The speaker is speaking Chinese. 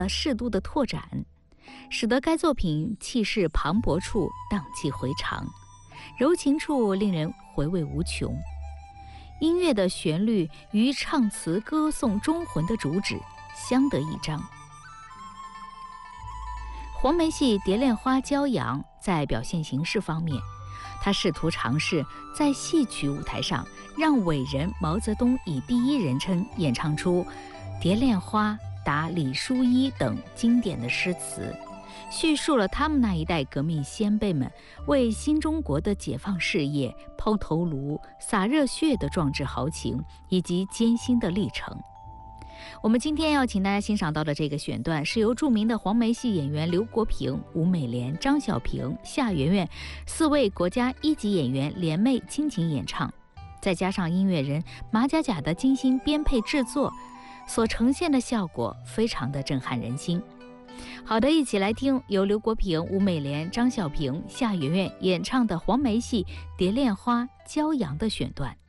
适度的拓展，使得该作品气势磅礴处荡气回肠，柔情处令人回味无穷。音乐的旋律与唱词歌颂忠魂的主旨相得益彰。黄梅戏《蝶恋花骄阳》在表现形式方面，他试图尝试在戏曲舞台上让伟人毛泽东以第一人称演唱出《蝶恋花》答李叔一等经典的诗词，叙述了他们那一代革命先辈们为新中国的解放事业抛头颅、洒热血的壮志豪情以及艰辛的历程。我们今天要请大家欣赏到的这个选段，是由著名的黄梅戏演员刘国平、吴美莲、张小平、夏媛媛4位国家1级演员联袂倾情演唱，再加上音乐人马甲甲的精心编配制作，所呈现的效果非常的震撼人心。好的，一起来听由刘国平、吴美莲、张小平、夏媛媛演唱的黄梅戏《蝶恋花骄阳》的选段。